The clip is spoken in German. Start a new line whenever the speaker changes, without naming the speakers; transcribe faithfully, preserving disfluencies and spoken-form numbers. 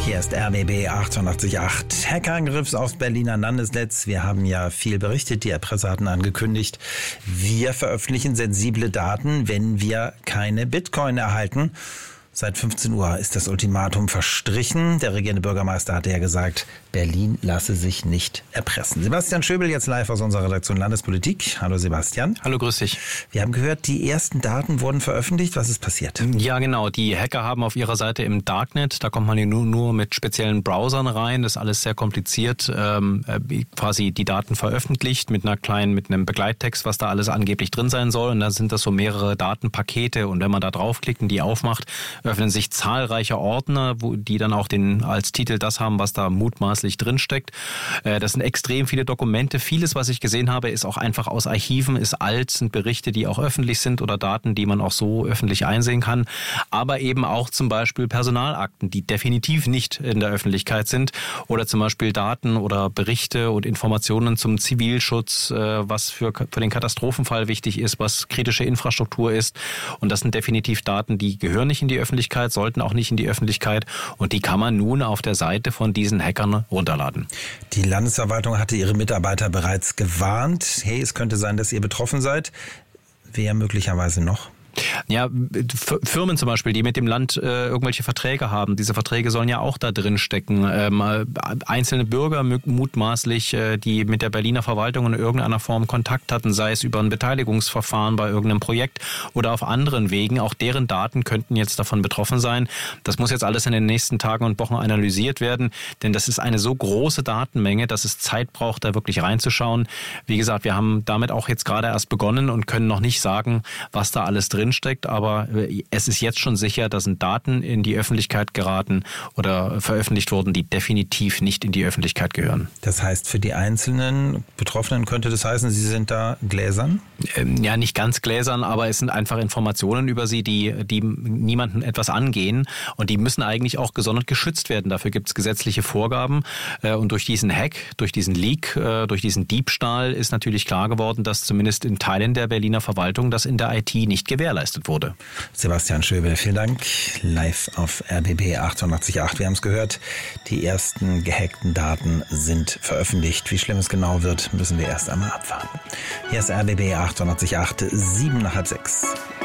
Hier ist R B B achtundachtzig Komma acht. Hackerangriff aufs Berliner Landesnetz. Wir haben ja viel berichtet. Die Erpresser hatten angekündigt, wir veröffentlichen sensible Daten, wenn wir keine Bitcoin erhalten. Seit fünfzehn Uhr ist das Ultimatum verstrichen. Der regierende Bürgermeister hatte ja gesagt, Berlin lasse sich nicht erpressen. Sebastian Schöbel jetzt live aus unserer Redaktion Landespolitik. Hallo Sebastian.
Hallo, grüß dich.
Wir haben gehört, die ersten Daten wurden veröffentlicht. Was ist passiert?
Ja, genau. Die Hacker haben auf ihrer Seite im Darknet, da kommt man nur, nur mit speziellen Browsern rein. Das ist alles sehr kompliziert. Ähm, quasi die Daten veröffentlicht mit einer kleinen, mit einem Begleittext, was da alles angeblich drin sein soll. Und dann sind das so mehrere Datenpakete. Und wenn man da draufklickt und die aufmacht, öffnen sich zahlreiche Ordner, wo die dann auch den als Titel das haben, was da mutmaßlich drinsteckt. Das sind extrem viele Dokumente. Vieles, was ich gesehen habe, ist auch einfach aus Archiven, ist alt, sind Berichte, die auch öffentlich sind oder Daten, die man auch so öffentlich einsehen kann. Aber eben auch zum Beispiel Personalakten, die definitiv nicht in der Öffentlichkeit sind. Oder zum Beispiel Daten oder Berichte und Informationen zum Zivilschutz, was für, für den Katastrophenfall wichtig ist, was kritische Infrastruktur ist. Und das sind definitiv Daten, die gehören nicht in die Öffentlichkeit. Sollten auch nicht in die Öffentlichkeit und die kann man nun auf der Seite von diesen Hackern runterladen.
Die Landesverwaltung hatte ihre Mitarbeiter bereits gewarnt. Hey, es könnte sein, dass ihr betroffen seid. Wer möglicherweise noch?
Ja, Firmen zum Beispiel, die mit dem Land äh, irgendwelche Verträge haben, diese Verträge sollen ja auch da drin stecken. Ähm, einzelne Bürger mutmaßlich, äh, die mit der Berliner Verwaltung in irgendeiner Form Kontakt hatten, sei es über ein Beteiligungsverfahren bei irgendeinem Projekt oder auf anderen Wegen, auch deren Daten könnten jetzt davon betroffen sein. Das muss jetzt alles in den nächsten Tagen und Wochen analysiert werden, denn das ist eine so große Datenmenge, dass es Zeit braucht, da wirklich reinzuschauen. Wie gesagt, wir haben damit auch jetzt gerade erst begonnen und können noch nicht sagen, was da alles drin steckt, aber es ist jetzt schon sicher, dass Daten in die Öffentlichkeit geraten oder veröffentlicht wurden, die definitiv nicht in die Öffentlichkeit gehören.
Das heißt, für die einzelnen Betroffenen könnte das heißen, sie sind da gläsern?
Ähm, ja, nicht ganz gläsern, aber es sind einfach Informationen über sie, die, die niemanden etwas angehen und die müssen eigentlich auch gesondert geschützt werden. Dafür gibt es gesetzliche Vorgaben und durch diesen Hack, durch diesen Leak, durch diesen Diebstahl ist natürlich klar geworden, dass zumindest in Teilen der Berliner Verwaltung das in der I T nicht gewährleistet wurde.
Sebastian Schöbel, vielen Dank. Live auf R B B achtundachtzig Komma acht. Wir haben es gehört, die ersten gehackten Daten sind veröffentlicht. Wie schlimm es genau wird, müssen wir erst einmal abwarten. Hier ist R B B achtundachtzig Komma acht, sieben nach halb sechs.